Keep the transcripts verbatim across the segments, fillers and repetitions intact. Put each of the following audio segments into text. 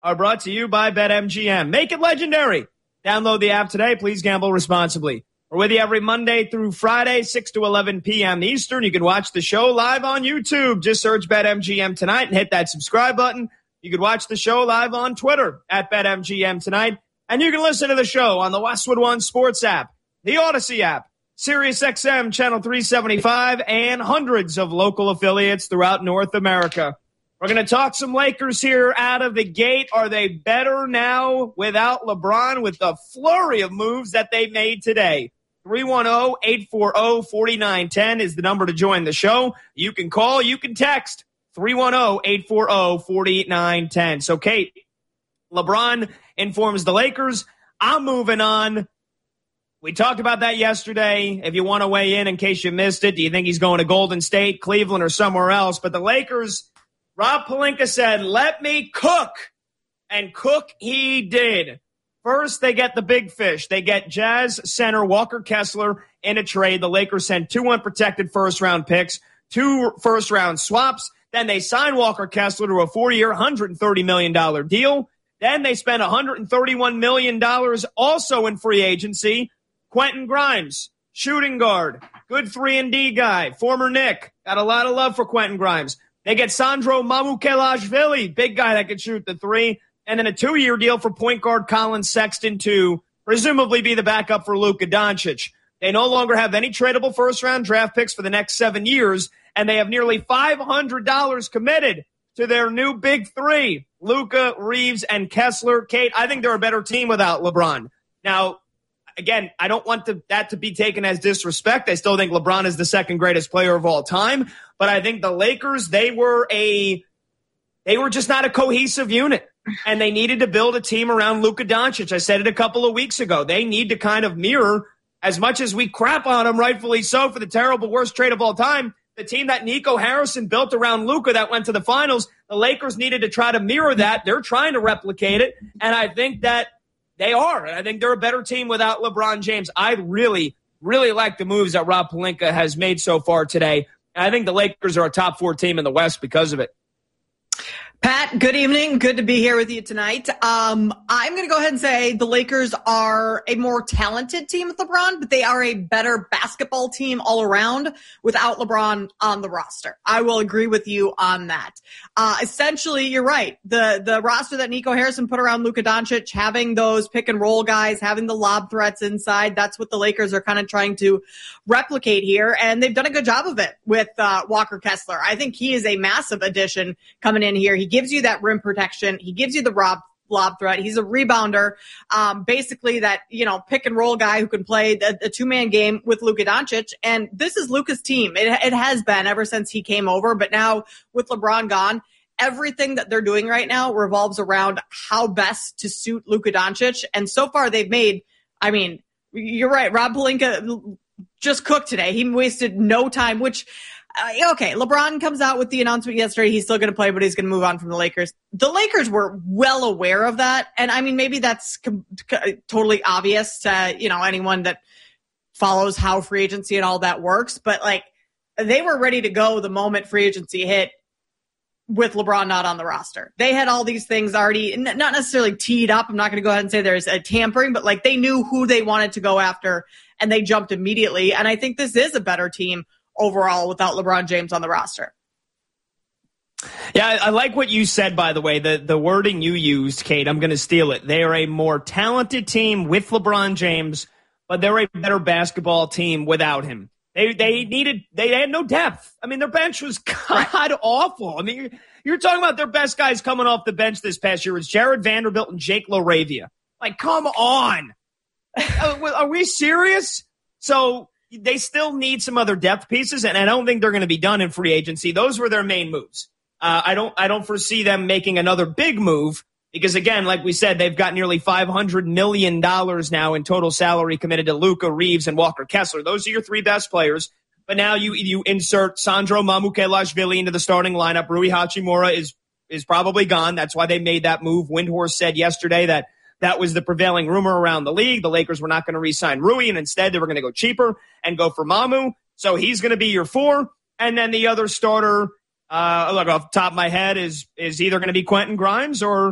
are brought to you by BetMGM. Make it legendary. Download the app today. Please gamble responsibly. We're with you every Monday through Friday, six to eleven p.m. Eastern. You can watch the show live on YouTube. Just search BetMGM Tonight and hit that subscribe button. You can watch the show live on Twitter at BetMGM Tonight. And you can listen to the show on the Westwood One Sports app, the Odyssey app, SiriusXM Channel three seventy-five, and hundreds of local affiliates throughout North America. We're going to talk some Lakers here out of the gate. Are they better now without LeBron with the flurry of moves that they made today? three one zero, eight four zero, four nine one zero is the number to join the show. You can call, you can text three one zero, eight four zero, four nine one zero. So, Kate, LeBron informs the Lakers, I'm moving on. We talked about that yesterday. If you want to weigh in in case you missed it, do you think he's going to Golden State, Cleveland, or somewhere else? But the Lakers, Rob Pelinka said, let me cook. And cook he did. First, they get the big fish. They get Jazz center Walker Kessler in a trade. The Lakers send two unprotected first-round picks, two first-round swaps. Then they sign Walker Kessler to a four-year, one hundred thirty million dollars deal. Then they spend one hundred thirty-one million dollars also in free agency. Quentin Grimes, shooting guard, good three and D guy, former Knick. Got a lot of love for Quentin Grimes. They get Sandro Mamukelashvili, big guy that can shoot the three. And then a two-year deal for point guard Colin Sexton to presumably be the backup for Luka Doncic. They no longer have any tradable first-round draft picks for the next seven years, and they have nearly five hundred dollars committed to their new big three, Luka, Reeves, and Kessler. Kate, I think they're a better team without LeBron. Now, again, I don't want to, that to be taken as disrespect. I still think LeBron is the second greatest player of all time, but I think the Lakers, they were a, they were just not a cohesive unit. And they needed to build a team around Luka Doncic. I said it a couple of weeks ago. They need to kind of mirror, as much as we crap on him, rightfully so, for the terrible worst trade of all time, the team that Nico Harrison built around Luka that went to the finals. The Lakers needed to try to mirror that. They're trying to replicate it, and I think that they are. And I think they're a better team without LeBron James. I really, really like the moves that Rob Pelinka has made so far today. And I think the Lakers are a top four team in the West because of it. Pat, good evening. Good to be here with you tonight. Um, I'm going to go ahead and say the Lakers are a more talented team with LeBron, but they are a better basketball team all around without LeBron on the roster. I will agree with you on that. Uh, essentially, you're right. The the roster that Nico Harrison put around Luka Doncic, having those pick and roll guys, having the lob threats inside, that's what the Lakers are kind of trying to replicate here, and they've done a good job of it with uh, Walker Kessler. I think he is a massive addition coming in here. He gives you that rim protection. He gives you the rob, lob threat. He's a rebounder, um, basically that, you know, pick and roll guy who can play the, the two-man game with Luka Doncic. And this is Luka's team. It, it has been ever since he came over. But now with LeBron gone, everything that they're doing right now revolves around how best to suit Luka Doncic. And so far they've made, I mean, you're right. Rob Pelinka just cooked today. He wasted no time, which, uh, okay, LeBron comes out with the announcement yesterday. He's still going to play, but he's going to move on from the Lakers. The Lakers were well aware of that. And I mean, maybe that's com- c- totally obvious to, you know, anyone that follows how free agency and all that works. But like, they were ready to go the moment free agency hit with LeBron not on the roster. They had all these things already, not necessarily teed up. I'm not going to go ahead and say there's a tampering, but like they knew who they wanted to go after and they jumped immediately. And I think this is a better team overall without LeBron James on the roster. Yeah, I, I like what you said, by the way, the, the wording you used, Kate. I'm going to steal it. They are a more talented team with LeBron James, but they're a better basketball team without him. They they needed, they had no depth. I mean, their bench was god awful. I mean, you're, you're talking about their best guys coming off the bench this past year was Jared Vanderbilt and Jake LaRavia. Like, come on. Are we serious? So they still need some other depth pieces, and I don't think they're going to be done in free agency. Those were their main moves. Uh, I don't I don't foresee them making another big move because, again, like we said, they've got nearly five hundred million dollars now in total salary committed to Luka, Reeves, and Walker Kessler. Those are your three best players. But now you you insert Sandro Mamukelashvili into the starting lineup. Rui Hachimura is is probably gone. That's why they made that move. Windhorst said yesterday that that was the prevailing rumor around the league. The Lakers were not going to re-sign Rui, and instead they were going to go cheaper and go for Mamu. So he's going to be your four. And then the other starter, uh, look, off the top of my head, is is either going to be Quentin Grimes or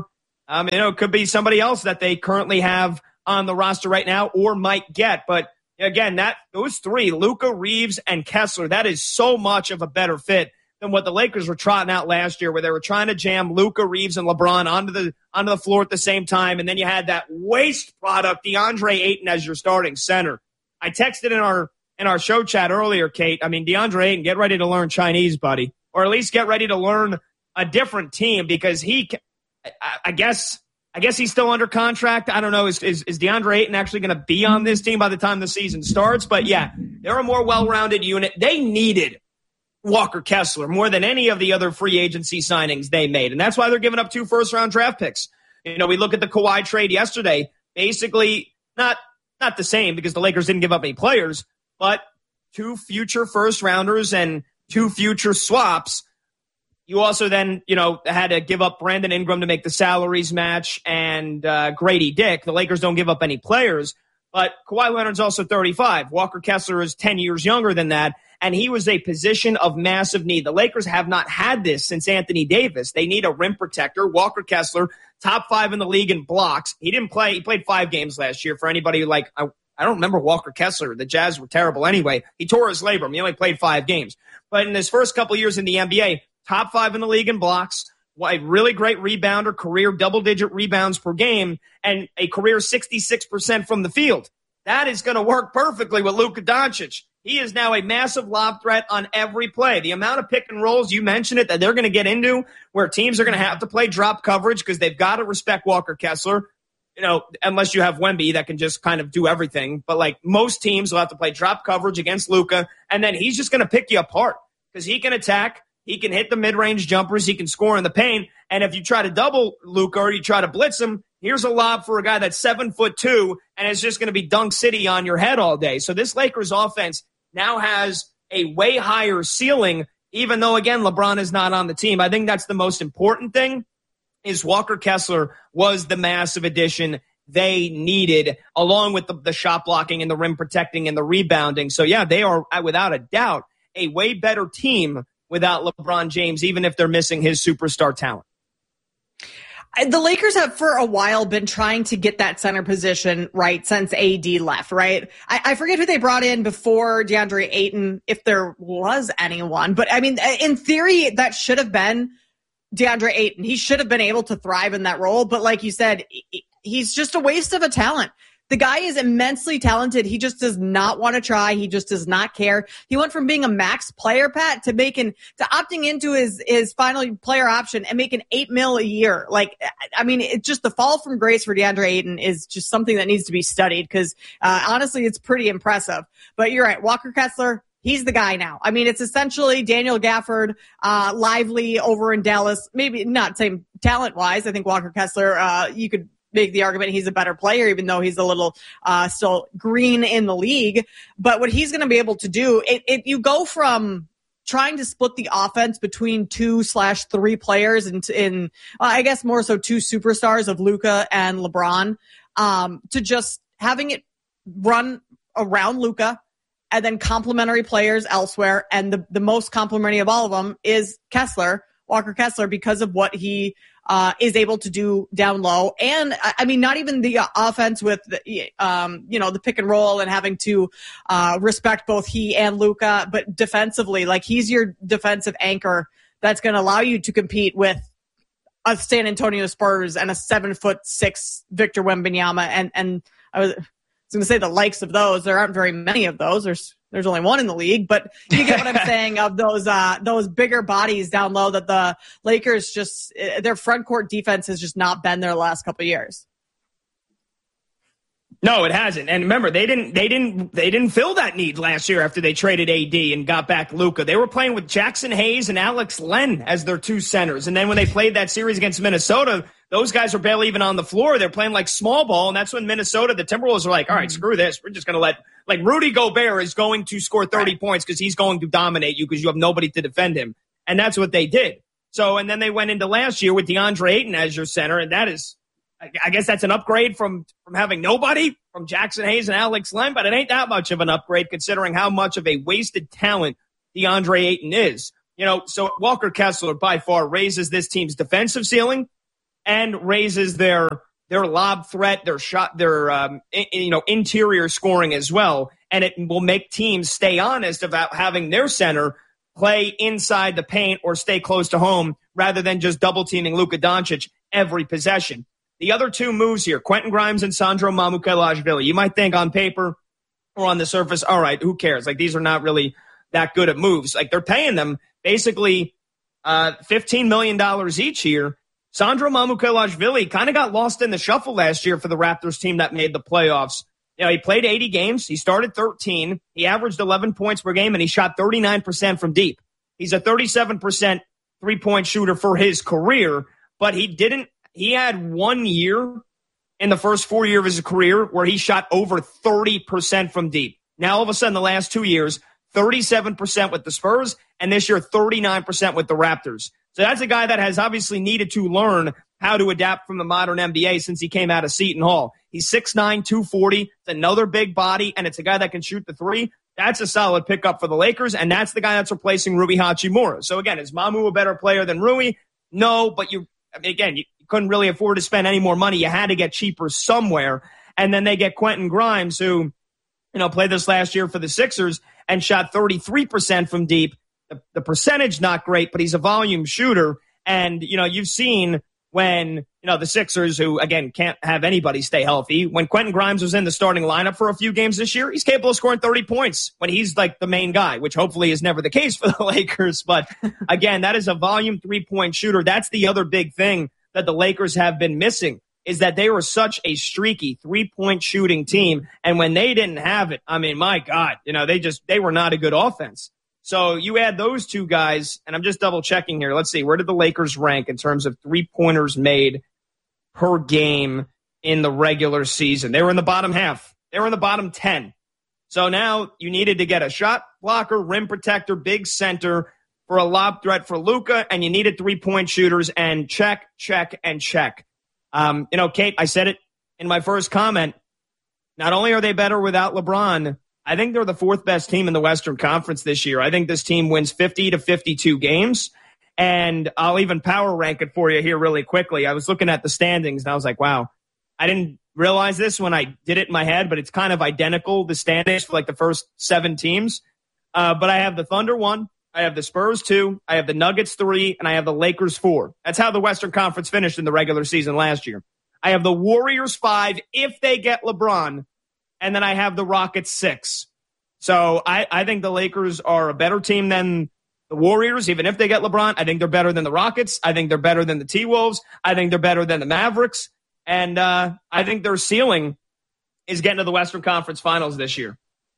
Um, you know, it could be somebody else that they currently have on the roster right now or might get. But again, that those three, Luka, Reeves, and Kessler, that is so much of a better fit than what the Lakers were trotting out last year, where they were trying to jam Luka, Reeves, and LeBron onto the onto the floor at the same time. And then you had that waste product, DeAndre Ayton, as your starting center. I texted in our in our show chat earlier, Kate. I mean, DeAndre Ayton, get ready to learn Chinese, buddy, or at least get ready to learn a different team, because he, I, I guess, I guess he's still under contract. I don't know. Is is, is DeAndre Ayton actually going to be on this team by the time the season starts? But yeah, they're a more well-rounded unit. They needed Walker Kessler more than any of the other free agency signings they made, and that's why they're giving up two first-round draft picks. You know, we look at the Kawhi trade yesterday. Basically, not not the same because the Lakers didn't give up any players, but two future first-rounders and two future swaps. You also then, you know, had to give up Brandon Ingram to make the salaries match and uh, Grady Dick. The Lakers don't give up any players, but Kawhi Leonard's also thirty-five. Walker Kessler is ten years younger than that, and he was a position of massive need. The Lakers have not had this since Anthony Davis. They need a rim protector. Walker Kessler, top five in the league in blocks. He didn't play. He played five games last year. For anybody who like, I, I don't remember Walker Kessler. The Jazz were terrible anyway. He tore his labrum. He only played five games. But in his first couple years in the N B A, top five in the league in blocks, a really great rebounder, career double-digit rebounds per game, and a career sixty-six percent from the field. That is going to work perfectly with Luka Doncic. He is now a massive lob threat on every play. The amount of pick and rolls, you mentioned it, that they're going to get into where teams are going to have to play drop coverage because they've got to respect Walker Kessler, you know, unless you have Wemby that can just kind of do everything. But, like, most teams will have to play drop coverage against Luka, and then he's just going to pick you apart because he can attack. He can hit the mid-range jumpers. He can score in the paint. And if you try to double Luka or you try to blitz him, here's a lob for a guy that's seven foot two, and it's just going to be Dunk City on your head all day. So this Lakers offense now has a way higher ceiling, even though, again, LeBron is not on the team. I think that's the most important thing, is Walker Kessler was the massive addition they needed, along with the, the shot blocking and the rim protecting and the rebounding. So, yeah, they are, without a doubt, a way better team without LeBron James, even if they're missing his superstar talent. The Lakers have for a while been trying to get that center position right since A D left, right? I, I forget who they brought in before DeAndre Ayton, if there was anyone. But, I mean, in theory, that should have been DeAndre Ayton. He should have been able to thrive in that role. But like you said, he's just a waste of a talent. The guy is immensely talented. He just does not want to try. He just does not care. He went from being a max player, Pat, to making, to opting into his, his final player option and making eight mil a year. Like, I mean, it's just the fall from grace for DeAndre Ayton is just something that needs to be studied because, uh, honestly, it's pretty impressive. But you're right. Walker Kessler, he's the guy now. I mean, it's essentially Daniel Gafford, uh, Lively over in Dallas. Maybe not same talent wise. I think Walker Kessler, uh, you could make the argument he's a better player, even though he's a little uh, still green in the league. But what he's going to be able to do, it, it, you go from trying to split the offense between two slash three players and in, in uh, I guess more so two superstars of Luka and LeBron, um, to just having it run around Luka and then complementary players elsewhere. And the, the most complementary of all of them is Kessler, Walker Kessler, because of what he Uh, is able to do down low. And I mean, not even the offense with, the, um, you know, the pick and roll and having to uh, respect both he and Luka, but defensively, like he's your defensive anchor that's going to allow you to compete with a San Antonio Spurs and a seven foot six Victor Wembanyama. And, and I was, I was going to say the likes of those. There aren't very many of those. There's There's only one in the league, but you get what I'm saying of those, uh, those bigger bodies down low that the Lakers just, their front court defense has just not been there the last couple of years. No, it hasn't. And remember, they didn't, they didn't, they didn't fill that need last year after they traded A D and got back Luka. They were playing with Jackson Hayes and Alex Len as their two centers. And then when they played that series against Minnesota, those guys were barely even on the floor. They're playing like small ball. And that's when Minnesota, the Timberwolves are like, all right, screw this. We're just going to let, like Rudy Gobert is going to score thirty right. points because he's going to dominate you because you have nobody to defend him. And that's what they did. So, and then they went into last year with DeAndre Ayton as your center. And that is, I guess that's an upgrade from, from having nobody, from Jackson Hayes and Alex Len, but it ain't that much of an upgrade considering how much of a wasted talent DeAndre Ayton is. You know, so Walker Kessler by far raises this team's defensive ceiling and raises their their lob threat, their shot, their um, in, you know interior scoring as well, and it will make teams stay honest about having their center play inside the paint or stay close to home rather than just double teaming Luka Doncic every possession. The other two moves here, Quentin Grimes and Sandro Mamukelashvili, you might think on paper or on the surface, all right, who cares? Like, these are not really that good at moves. Like, they're paying them basically uh, fifteen million dollars each year. Sandro Mamukelashvili kind of got lost in the shuffle last year for the Raptors team that made the playoffs. You know, he played eighty games. He started thirteen. He averaged eleven points per game, and he shot thirty-nine percent from deep. He's a thirty-seven percent three-point shooter for his career, but he didn't – he had one year in the first four years of his career where he shot over thirty percent from deep. Now, all of a sudden, the last two years, thirty-seven percent with the Spurs, and this year, thirty-nine percent with the Raptors. So that's a guy that has obviously needed to learn how to adapt from the modern N B A since he came out of Seton Hall. He's six nine, two forty. It's another big body, and it's a guy that can shoot the three. That's a solid pickup for the Lakers, and that's the guy that's replacing Rui Hachimura. So, again, is Mamu a better player than Rui? No, but you, I mean, again, you couldn't really afford to spend any more money. You had to get cheaper somewhere. And then they get Quentin Grimes, who, you know, played this last year for the Sixers and shot thirty-three percent from deep. The, the percentage not great, but he's a volume shooter. And, you know, you've seen when, you know, the Sixers, who, again, can't have anybody stay healthy, when Quentin Grimes was in the starting lineup for a few games this year, he's capable of scoring thirty points when he's, like, the main guy, which hopefully is never the case for the Lakers. But, again, that is a volume three-point shooter. That's the other big thing that the Lakers have been missing, is that they were such a streaky three-point shooting team. And when they didn't have it, I mean, my God, you know, they just, they were not a good offense. So you add those two guys, and I'm just double-checking here. Let's see, where did the Lakers rank in terms of three-pointers made per game in the regular season? They were in the bottom half. They were in the bottom ten. So now you needed to get a shot blocker, rim protector, big center for a lob threat for Luka, and you needed three-point shooters, and check, check, and check. Um, you know, Kate, I said it in my first comment. Not only are they better without LeBron, I think they're the fourth best team in the Western Conference this year. I think this team wins fifty to fifty-two games, and I'll even power rank it for you here really quickly. I was looking at the standings, and I was like, wow, I didn't realize this when I did it in my head, but it's kind of identical, the standings for like the first seven teams. Uh, but I have the Thunder one, I have the Spurs two, I have the Nuggets three, and I have the Lakers four. That's how the Western Conference finished in the regular season last year. I have the Warriors five if they get LeBron, and then I have the Rockets six. So I, I think the Lakers are a better team than the Warriors, even if they get LeBron. I think they're better than the Rockets. I think they're better than the T-Wolves. I think they're better than the Mavericks. And uh, I think their ceiling is getting to the Western Conference Finals this year.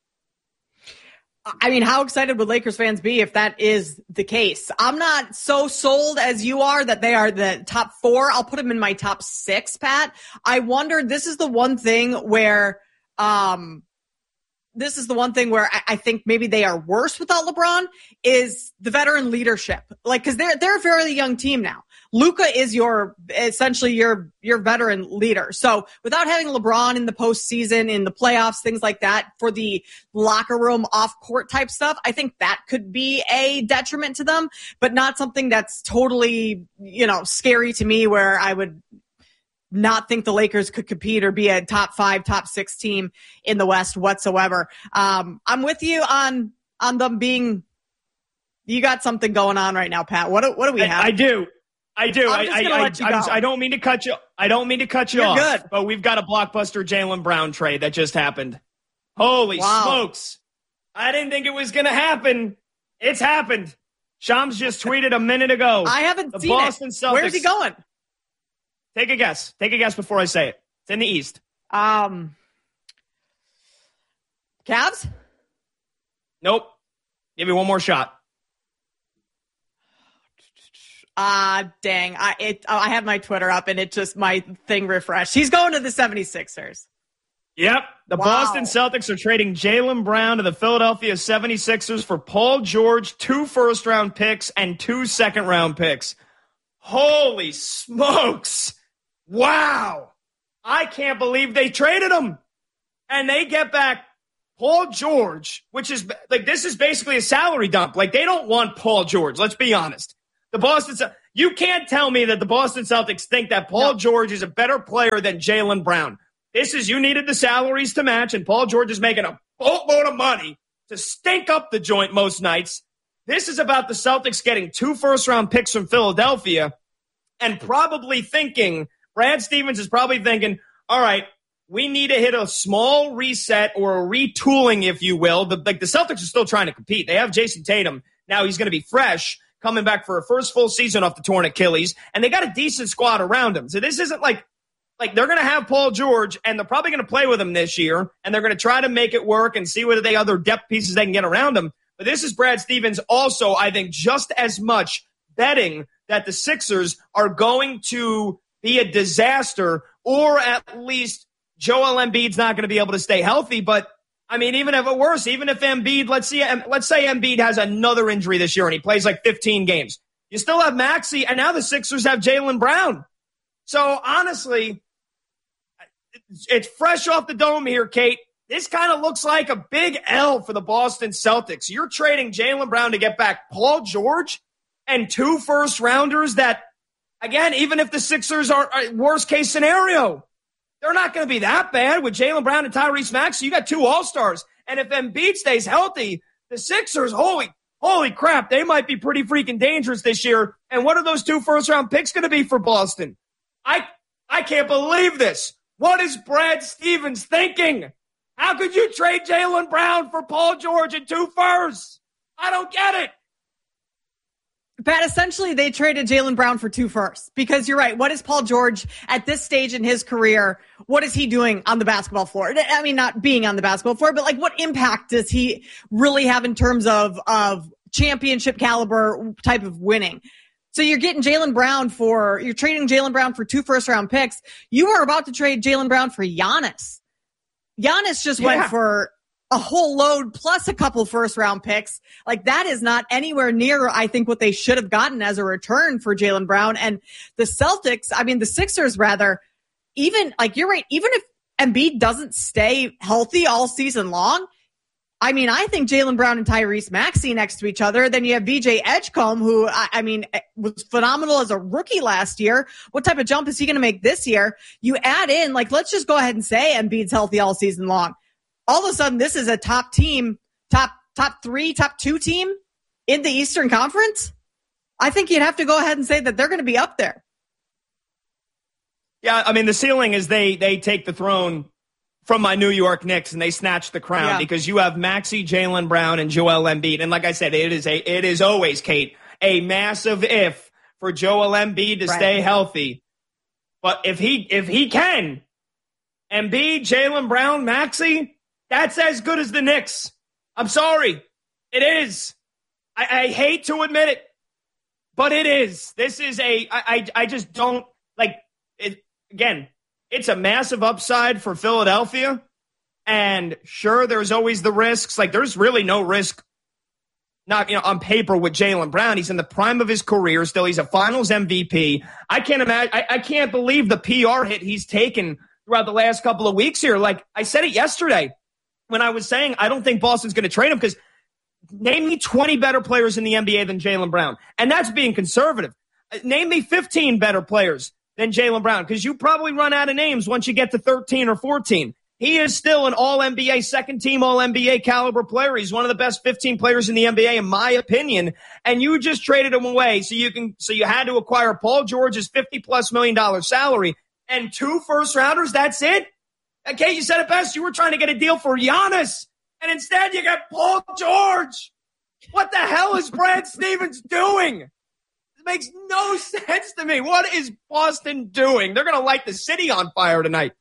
I mean, how excited would Lakers fans be if that is the case? I'm not so sold as you are that they are the top four. I'll put them in my top six, Pat. I wonder, this is the one thing where um, this is the one thing where I, I think maybe they are worse without LeBron is the veteran leadership. Like, cause they're, they're a fairly young team now. Luka is your, essentially your, your veteran leader. So without having LeBron in the postseason, in the playoffs, things like that, for the locker room off court type stuff, I think that could be a detriment to them, but not something that's totally, you know, scary to me where I would not think the Lakers could compete or be a top five, top six team in the West whatsoever. Um, I'm with you on, on them being, you got something going on right now, Pat. What do, what do we have? I, I do. I do. I'm just I, gonna I, let you I, go. I'm, I don't mean to cut you. I don't mean to cut you You're off. Good. But we've got a blockbuster Jaylen Brown trade that just happened. Holy wow. smokes! I didn't think it was going to happen. It's happened. Shams just tweeted a minute ago. I haven't the seen Boston it. Celtics. Where's he going? Take a guess. Take a guess before I say it. It's in the East. Um, Cavs? Nope. Give me one more shot. Ah, uh, dang. I it I had my Twitter up and it just, my thing refreshed. He's going to the seventy-sixers. Yep. The wow. Boston Celtics are trading Jaylen Brown to the Philadelphia seventy-sixers for Paul George, two first-round picks, and two second-round picks. Holy smokes. Wow. I can't believe they traded him. And they get back Paul George, which is, like, this is basically a salary dump. Like, they don't want Paul George. Let's be honest. The Boston, You can't tell me that the Boston Celtics think that Paul no. George is a better player than Jaylen Brown. This is, you needed the salaries to match, and Paul George is making a boatload of money to stink up the joint most nights. This is about the Celtics getting two first-round picks from Philadelphia and probably thinking, Brad Stevens is probably thinking, all right, we need to hit a small reset or a retooling, if you will. The, like the Celtics are still trying to compete. They have Jason Tatum. Now he's going to be fresh, coming back for a first full season off the torn Achilles, and they got a decent squad around him. So this isn't like, like they're going to have Paul George, and they're probably going to play with him this year, and they're going to try to make it work and see whether they other depth pieces they can get around him. But this is Brad Stevens also, I think, just as much betting that the Sixers are going to be a disaster, or at least Joel Embiid's not going to be able to stay healthy. But, I mean, even if it worse, even if Embiid, let's see, let's say Embiid has another injury this year and he plays like fifteen games. You still have Maxey, and now the Sixers have Jaylen Brown. So, honestly, it's fresh off the dome here, Kate. This kind of looks like a big L for the Boston Celtics. You're trading Jaylen Brown to get back Paul George and two first-rounders that, again, even if the Sixers are a worst-case scenario, they're not going to be that bad with Jaylen Brown and Tyrese Maxey. You got two all-stars. And if Embiid stays healthy, the Sixers, holy, holy crap, they might be pretty freaking dangerous this year. And what are those two first-round picks going to be for Boston? I I can't believe this. What is Brad Stevens thinking? How could you trade Jaylen Brown for Paul George and two firsts? I don't get it. Pat, essentially they traded Jaylen Brown for two firsts because you're right. What is Paul George at this stage in his career? What is he doing on the basketball floor? I mean, not being on the basketball floor, but like what impact does he really have in terms of, of championship caliber type of winning? So you're getting Jaylen Brown for, you're trading Jaylen Brown for two first round picks. You were about to trade Jaylen Brown for Giannis. Giannis just went yeah. for a whole load plus a couple first round picks. Like that is not anywhere near, I think, what they should have gotten as a return for Jaylen Brown. And the Celtics, I mean, the Sixers rather, even like you're right, even if Embiid doesn't stay healthy all season long, I mean, I think Jaylen Brown and Tyrese Maxey next to each other. Then you have V J Edgecombe, who, I, I mean, was phenomenal as a rookie last year. What type of jump is he going to make this year? You add in, like, let's just go ahead and say Embiid's healthy all season long. All of a sudden, this is a top team, top, top three, top two team in the Eastern Conference. I think you'd have to go ahead and say that they're going to be up there. Yeah, I mean, the ceiling is they, they take the throne from my New York Knicks, and they snatch the crown yeah. because you have Maxey, Jaylen Brown, and Joel Embiid. And like I said, it is a it is always, Kate, a massive if for Joel Embiid to right. stay healthy. But if he if he can, Embiid, Jaylen Brown, Maxey, that's as good as the Knicks. I'm sorry. It is. I, I hate to admit it, but it is. This is a I I, I just don't like it again. It's a massive upside for Philadelphia. And sure, there's always the risks. Like, there's really no risk not, you know, on paper with Jaylen Brown. He's in the prime of his career still. He's a finals M V P. I can't imagine. I, I can't believe the P R hit he's taken throughout the last couple of weeks here. Like, I said it yesterday when I was saying I don't think Boston's going to trade him because name me twenty better players in the N B A than Jaylen Brown. And that's being conservative. Name me fifteen better players than Jaylen Brown, because you probably run out of names once you get to thirteen or fourteen. He is still an all-N B A, second-team all-N B A caliber player. He's one of the best fifteen players in the N B A, in my opinion. And you just traded him away, so you can. So you had to acquire Paul George's fifty-plus million dollar salary and two first-rounders. That's it. Okay, you said it best. You were trying to get a deal for Giannis, and instead you got Paul George. What the hell is Brad Stevens doing? It makes no sense to me. What is Boston doing? They're going to light the city on fire tonight.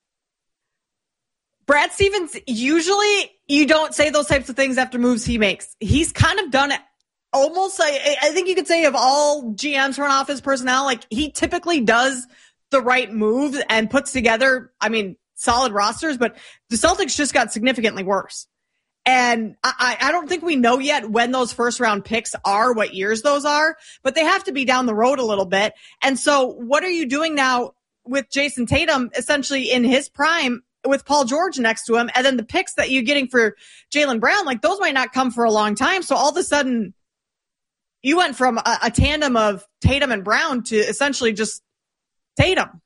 Brad Stevens, usually you don't say those types of things after moves he makes. He's kind of done it almost, I, I think you could say of all G Ms front office personnel, like he typically does the right moves and puts together, I mean, solid rosters, but the Celtics just got significantly worse. And I, I don't think we know yet when those first round picks are, what years those are, but they have to be down the road a little bit. And so what are you doing now with Jason Tatum essentially in his prime with Paul George next to him? And then the picks that you're getting for Jaylen Brown, like those might not come for a long time. So all of a sudden you went from a, a tandem of Tatum and Brown to essentially just Tatum.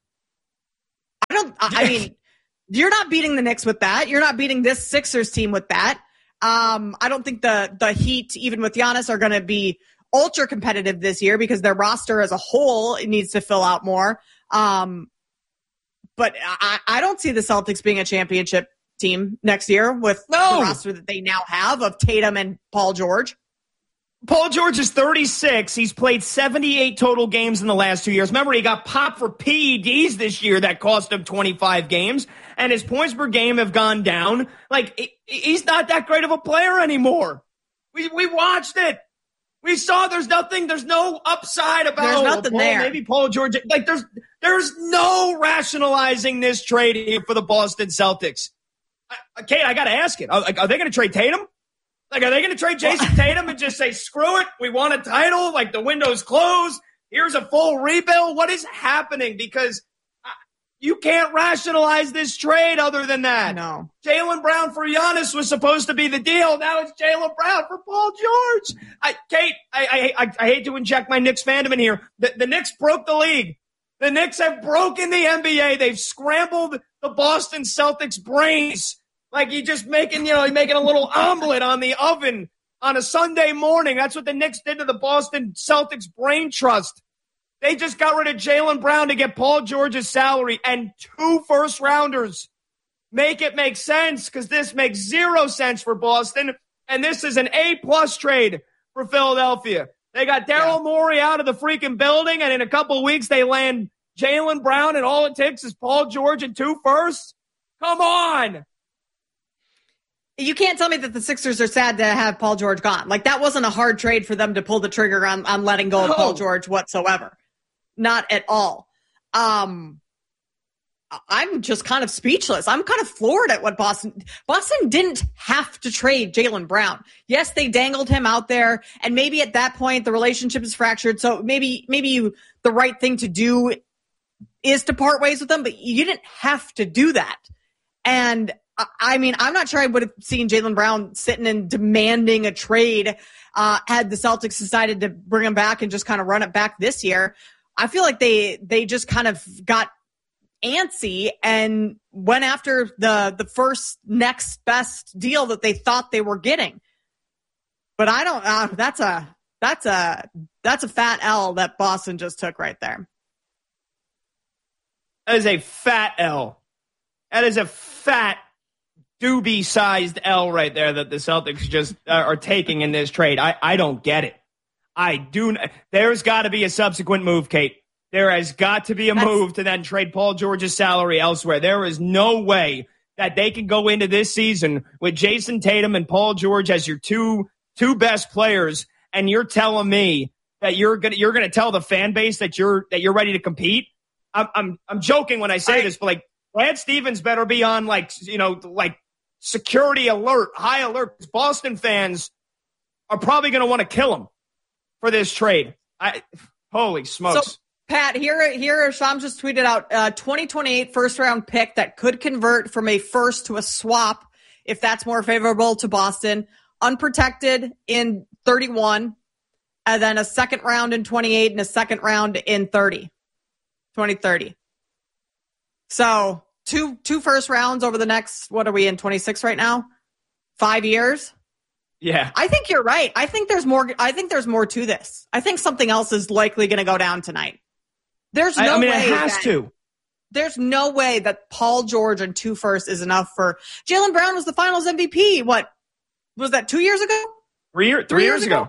I don't, I, I mean, you're not beating the Knicks with that. You're not beating this Sixers team with that. Um, I don't think the, the Heat, even with Giannis, are going to be ultra competitive this year because their roster as a whole needs to fill out more. Um, but I, I don't see the Celtics being a championship team next year with no. the roster that they now have of Tatum and Paul George. Paul George is thirty-six. He's played seventy-eight total games in the last two years. Remember, he got popped for P E Ds this year that cost him twenty-five games, and his points per game have gone down. Like, he's not that great of a player anymore. We we watched it. We saw there's nothing, there's no upside about There's nothing Paul, there. Maybe Paul George. Like, there's there's no rationalizing this trade here for the Boston Celtics. I, Kate, I got to ask it. Are, are they going to trade Tatum? Like, are they going to trade Jason Tatum and just say, screw it, we want a title, like the window's closed, here's a full rebuild? What is happening? Because you can't rationalize this trade other than that. No. Jaylen Brown for Giannis was supposed to be the deal. Now it's Jaylen Brown for Paul George. I, Kate, I, I, I, I hate to inject my Knicks fandom in here. The, the Knicks broke the league. The Knicks have broken the N B A. They've scrambled the Boston Celtics' brains. Like you just making, you know, making a little omelet on the oven on a Sunday morning. That's what the Knicks did to the Boston Celtics brain trust. They just got rid of Jaylen Brown to get Paul George's salary and two first rounders. Make it make sense because this makes zero sense for Boston. And this is an A-plus trade for Philadelphia. They got Daryl yeah. Morey out of the freaking building, and in a couple of weeks they land Jaylen Brown, and all it takes is Paul George and two firsts? Come on! You can't tell me that the Sixers are sad to have Paul George gone. Like, that wasn't a hard trade for them to pull the trigger on, on letting go of no. Paul George whatsoever. Not at all. Um, I'm just kind of speechless. I'm kind of floored at what Boston... Boston didn't have to trade Jaylen Brown. Yes, they dangled him out there, and maybe at that point the relationship is fractured, so maybe maybe you, the right thing to do is to part ways with them, but you didn't have to do that. And I mean, I'm not sure I would have seen Jaylen Brown sitting and demanding a trade uh, had the Celtics decided to bring him back and just kind of run it back this year. I feel like they they just kind of got antsy and went after the the first next best deal that they thought they were getting. But I don't. Uh, that's a that's a that's a fat L that Boston just took right there. That is a fat L. That is a fat doobie-sized L right there that the Celtics just uh, are taking in this trade. I, I don't get it. I do. There's got to be a subsequent move, Kate. There has got to be a That's, move to then trade Paul George's salary elsewhere. There is no way that they can go into this season with Jason Tatum and Paul George as your two two best players, and you're telling me that you're gonna you're gonna tell the fan base that you're that you're ready to compete. I'm I'm I'm joking when I say I, this, but like Brad Stevens better be on like you know like security alert, high alert. Because Boston fans are probably going to want to kill him for this trade. I holy smokes. So, Pat, here, here, Sham just tweeted out uh, twenty twenty-eight first round pick that could convert from a first to a swap if that's more favorable to Boston. Unprotected in thirty-one, and then a second round in twenty-eight and a second round in thirty, twenty thirty. So two two first rounds over the next, what are we in, twenty-six right now? Five years? Yeah. I think you're right. I think there's more I think there's more to this. I think something else is likely going to go down tonight. There's no I, I mean, way it has that, to. There's no way that Paul George and two firsts is enough for Jaylen Brown was the Finals M V P. What was that? Two years ago? Three, year, three, three years, years ago. ago.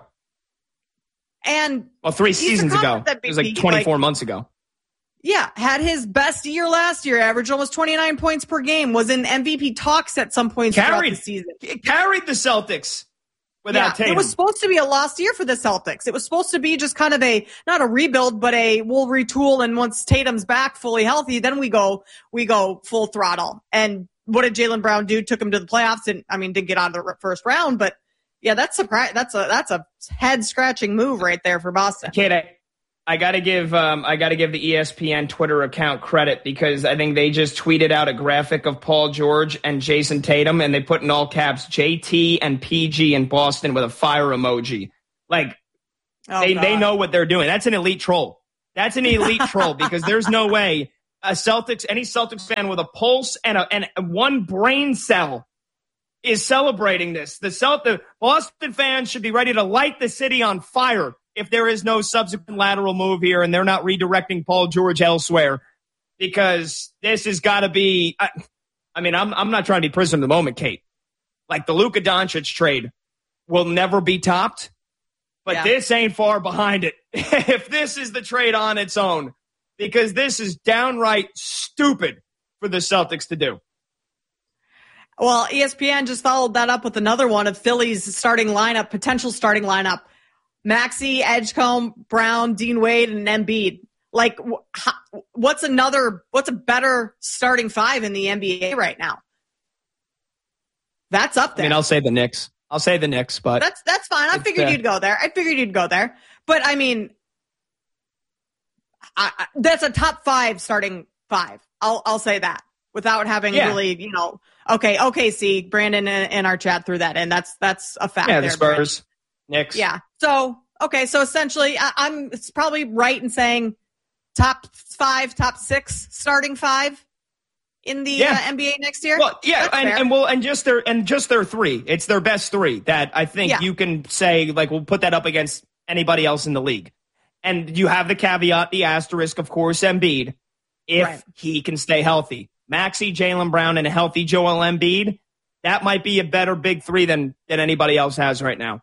And well, three seasons ago. It was like twenty-four like, months ago. Yeah, had his best year last year. Averaged almost twenty-nine points per game. Was in M V P talks at some points carried, throughout the season. Carried the Celtics. Without yeah, Tatum. It was supposed to be a lost year for the Celtics. It was supposed to be just kind of a, not a rebuild, but a we'll retool. And once Tatum's back fully healthy, then we go, we go full throttle. And what did Jaylen Brown do? Took him to the playoffs and, I mean, didn't get out of the first round, but yeah, that's surprise. That's a, that's a head scratching move right there for Boston. Kid, I, I gotta give, um, I gotta give the E S P N Twitter account credit because I think they just tweeted out a graphic of Paul George and Jason Tatum, and they put in all caps J T and P G in Boston with a fire emoji. Like, Oh, they God. they know what they're doing. That's an elite troll. That's an elite troll because there's no way a Celtics, any Celtics fan with a pulse and a, and one brain cell is celebrating this. The, Celt- the Boston fans should be ready to light the city on fire if there is no subsequent lateral move here and they're not redirecting Paul George elsewhere, because this has got to be. I, I mean, I'm I'm not trying to be prisoner of the moment, Kate. Like the Luka Doncic trade will never be topped, but yeah. this ain't far behind it. If this is the trade on its own, because this is downright stupid for the Celtics to do. Well, E S P N just followed that up with another one of Philly's starting lineup, potential starting lineup. Maxey, Edgecombe, Brown, Dean Wade, and Embiid. Like, what's another, what's a better starting five in the N B A right now? That's up there. I mean, I'll say the Knicks. I'll say the Knicks, but that's that's fine. I figured uh, you'd go there. I figured you'd go there. But I mean, I, I, that's a top five starting five. I'll I'll say that without having yeah. really, you know. Okay, okay. See, Brandon in, in our chat threw that in. That's that's a fact. Yeah, there, the Spurs, Brandon. Knicks. Yeah. So okay, so essentially, I, I'm it's probably right in saying top five, top six starting five in the yeah. uh, N B A next year. Well, yeah, and, and well, and just their and just their three. It's their best three that I think yeah. you can say, like, we'll put that up against anybody else in the league. And you have the caveat, the asterisk, of course, Embiid, if right. he can stay healthy. Maxey, Jaylen Brown, and a healthy Joel Embiid, that might be a better big three than than anybody else has right now.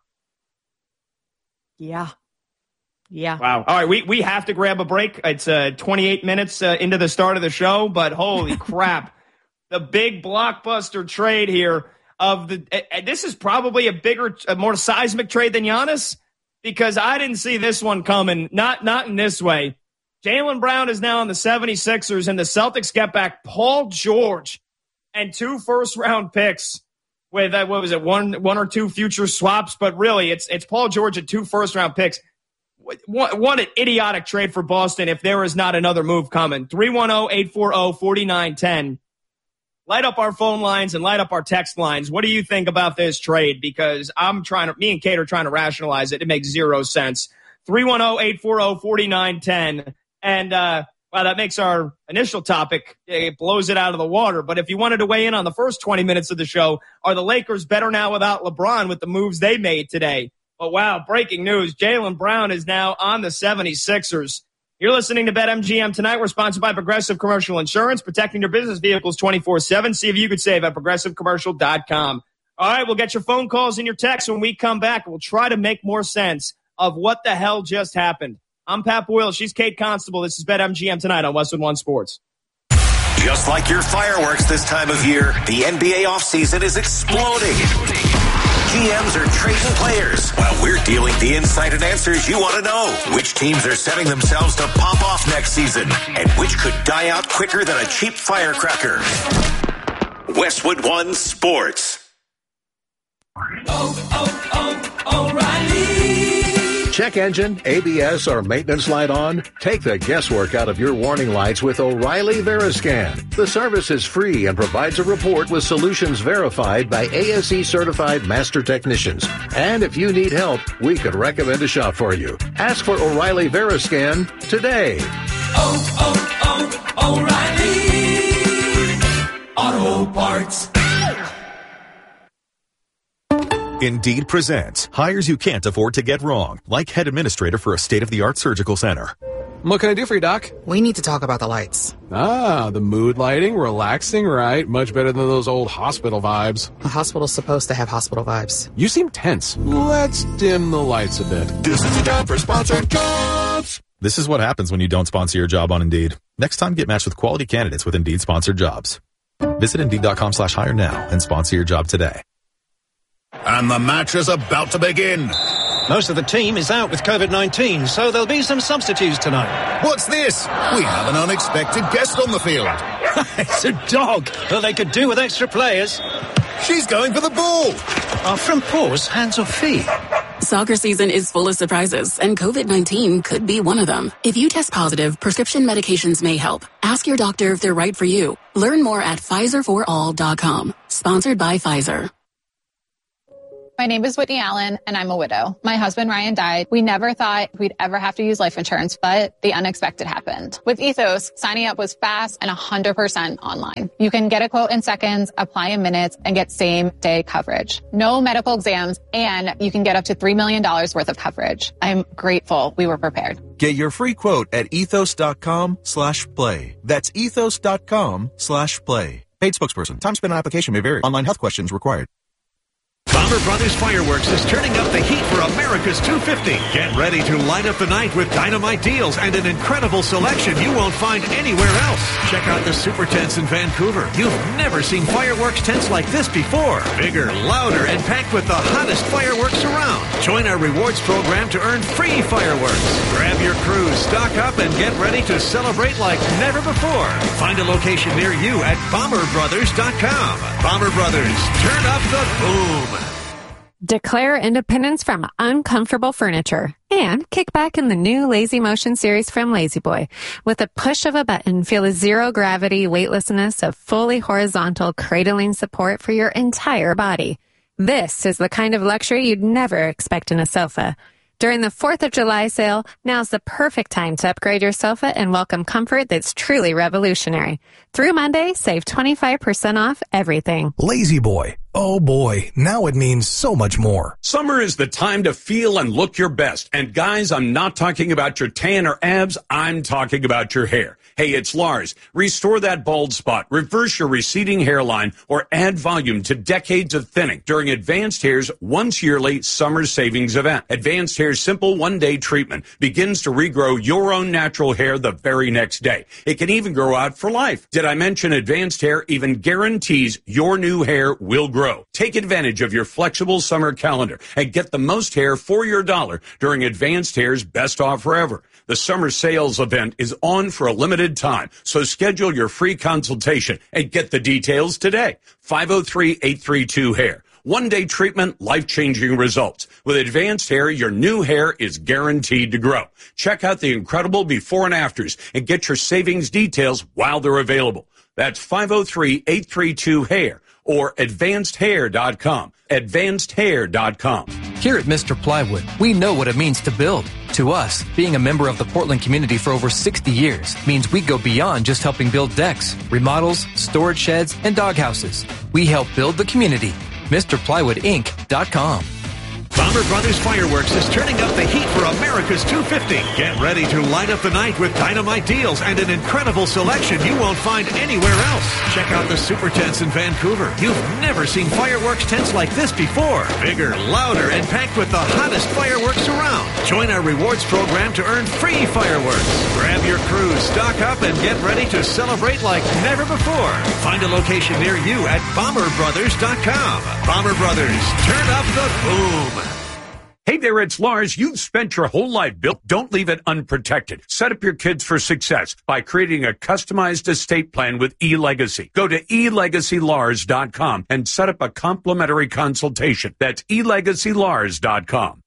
Yeah. Yeah. Wow. All right, we, we have to grab a break. It's uh, twenty-eight minutes uh, into the start of the show, but holy crap. The big blockbuster trade here of the uh, – this is probably a bigger, a more seismic trade than Giannis, because I didn't see this one coming, not not in this way. Jaylen Brown is now on the seventy-sixers, and the Celtics get back Paul George and two first-round picks with, uh, what was it, one one or two future swaps, but really it's it's Paul George and two first-round picks. What, what an idiotic trade for Boston if there is not another move coming. three one zero, eight four zero, four nine one zero. Light up our phone lines and light up our text lines. What do you think about this trade? Because I'm trying to, me and Kate are trying to rationalize it. It makes zero sense. three one zero, eight four zero, four nine one zero. And, uh, wow, that makes our initial topic, it blows it out of the water. But if you wanted to weigh in on the first twenty minutes of the show, are the Lakers better now without LeBron with the moves they made today? But wow, breaking news. Jaylen Brown is now on the seventy-sixers. You're listening to BetMGM Tonight. We're sponsored by Progressive Commercial Insurance, protecting your business vehicles twenty-four seven. See if you could save at progressive commercial dot com. All right, we'll get your phone calls and your texts when we come back. We'll try to make more sense of what the hell just happened. I'm Pat Boyle. She's Kate Constable. This is BetMGM Tonight on Westwood One Sports. Just like your fireworks this time of year, the N B A offseason is exploding. G Ms are trading players while we're dealing the insight and answers you want to know. Which teams are setting themselves to pop off next season and which could die out quicker than a cheap firecracker. Westwood One Sports. Oh, oh, oh, O'Reilly. Check engine, A B S, or maintenance light on? Take the guesswork out of your warning lights with O'Reilly Veriscan. The service is free and provides a report with solutions verified by A S E certified master technicians. And if you need help, we could recommend a shop for you. Ask for O'Reilly Veriscan today. Oh, oh, oh, O'Reilly Auto Parts. Indeed presents hires you can't afford to get wrong, like head administrator for a state-of-the-art surgical center. What can I do for you, Doc? We need to talk about the lights. Ah, the mood lighting, relaxing, right? Much better than those old hospital vibes. A hospital's supposed to have hospital vibes. You seem tense. Let's dim the lights a bit. This is the time for sponsored jobs. This is what happens when you don't sponsor your job on Indeed. Next time, get matched with quality candidates with Indeed sponsored jobs. Visit Indeed.com slash hire now and sponsor your job today. And the match is about to begin. Most of the team is out with COVID nineteen, so there'll be some substitutes tonight. What's this? We have an unexpected guest on the field. It's a dog. Well, they could do with extra players. She's going for the ball. Are front paws hands or feet? Soccer season is full of surprises, and COVID nineteen could be one of them. If you test positive, prescription medications may help. Ask your doctor if they're right for you. Learn more at Pfizer for all dot com. Sponsored by Pfizer. My name is Whitney Allen, and I'm a widow. My husband, Ryan, died. We never thought we'd ever have to use life insurance, but the unexpected happened. With Ethos, signing up was fast and one hundred percent online. You can get a quote in seconds, apply in minutes, and get same-day coverage. No medical exams, and you can get up to three million dollars worth of coverage. I'm grateful we were prepared. Get your free quote at ethos.com slash play. That's ethos.com slash play. Paid spokesperson. Time spent on application may vary. Online health questions required. Bomber Brothers Fireworks is turning up the heat for America's two fifty. Get ready to light up the night with dynamite deals and an incredible selection you won't find anywhere else. Check out the super tents in Vancouver. You've never seen fireworks tents like this before. Bigger, louder, and packed with the hottest fireworks around. Join our rewards program to earn free fireworks. Grab your crews, stock up, and get ready to celebrate like never before. Find a location near you at bomber brothers dot com. Bomber Brothers, turn up the boom. Declare independence from uncomfortable furniture and kick back in the new Lazy Motion series from Lazy Boy. With a push of a button, feel the zero-gravity weightlessness of fully horizontal cradling support for your entire body. This is the kind of luxury you'd never expect in a sofa. During the fourth of July sale, now's the perfect time to upgrade your sofa and welcome comfort that's truly revolutionary. Through Monday, save twenty-five percent off everything. Lazy Boy. Oh boy, now it means so much more. Summer is the time to feel and look your best. And guys, I'm not talking about your tan or abs, I'm talking about your hair. Hey, it's Lars. Restore that bald spot, reverse your receding hairline, or add volume to decades of thinning during Advanced Hair's once-yearly summer savings event. Advanced Hair's simple one-day treatment begins to regrow your own natural hair the very next day. It can even grow out for life. Did I mention Advanced Hair even guarantees your new hair will grow? Take advantage of your flexible summer calendar and get the most hair for your dollar during Advanced Hair's best offer ever. The summer sales event is on for a limited time, so schedule your free consultation and get the details today. five oh three, eight three two, hair. One-day treatment, life-changing results. With Advanced Hair, your new hair is guaranteed to grow. Check out the incredible before and afters and get your savings details while they're available. That's five oh three, eight three two, hair. Or advanced hair dot com. advanced hair dot com. Here at Mister Plywood, we know what it means to build. To us, being a member of the Portland community for over sixty years means we go beyond just helping build decks, remodels, storage sheds, and doghouses. We help build the community. Mister Plywood Inc dot com. Bomber Brothers Fireworks is turning up the heat for America's two fifty. Get ready to light up the night with dynamite deals and an incredible selection you won't find anywhere else. Check out the super tents in Vancouver. You've never seen fireworks tents like this before. Bigger, louder, and packed with the hottest fireworks around. Join our rewards program to earn free fireworks. Grab your crews, stock up, and get ready to celebrate like never before. Find a location near you at bomber brothers dot com. Bomber Brothers, turn up the boom. Hey there, it's Lars. You've spent your whole life built. Don't leave it unprotected. Set up your kids for success by creating a customized estate plan with eLegacy. Go to e legacy lars dot com and set up a complimentary consultation. That's e legacy lars dot com.